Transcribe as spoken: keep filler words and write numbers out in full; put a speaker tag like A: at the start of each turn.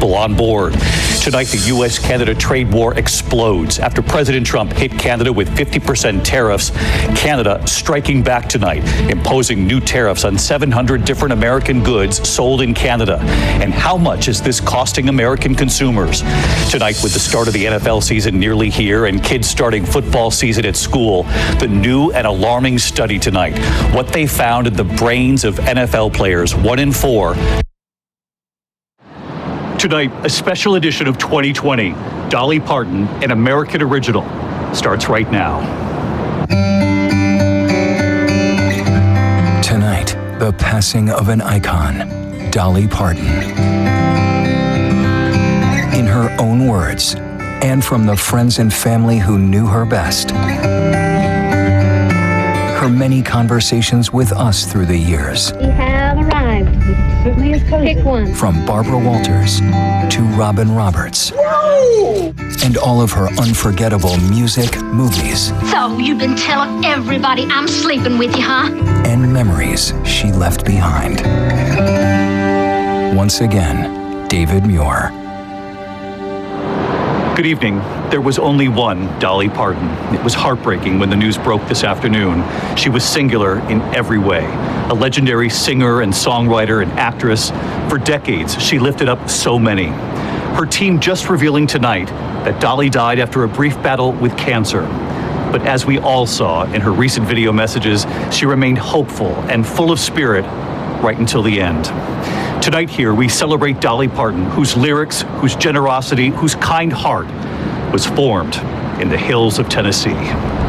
A: people on board. Tonight, the U S Canada trade war explodes after President Trump hit Canada with fifty percent tariffs. Canada striking back tonight, imposing new tariffs on seven hundred different American goods sold in Canada. And how much is this costing American consumers? Tonight, with the start of the N F L season nearly here and kids starting football season at school, the new and alarming study tonight, what they found in the brains of N F L players, one in four. Tonight, a special edition of twenty twenty, Dolly Parton, an American original, starts right now.
B: Tonight, the passing of an icon, Dolly Parton. In her own words, and from the friends and family who knew her best, her many conversations with us through the years.
C: We have arrived. It certainly is cozy. Pick one.
B: From Barbara Walters to Robin Roberts.
C: No!
B: And all of her unforgettable music, movies.
D: So you've been telling everybody I'm sleeping with you, huh?
B: And memories she left behind. Once again, David Muir.
A: Good evening. There was only one Dolly Parton. It was heartbreaking when the news broke this afternoon. She was singular in every way. A legendary singer and songwriter and actress. For decades, she lifted up so many. Her team just revealing tonight that Dolly died after a brief battle with cancer. But as we all saw in her recent video messages, she remained hopeful and full of spirit right until the end. Tonight here, we celebrate Dolly Parton, whose lyrics, whose generosity, whose kind heart was formed in the hills of Tennessee.